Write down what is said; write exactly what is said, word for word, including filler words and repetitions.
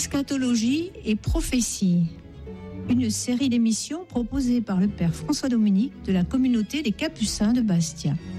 Eschatologie et prophétie, une série d'émissions proposée par le père François Dominique de la communauté des Capucins de Bastia.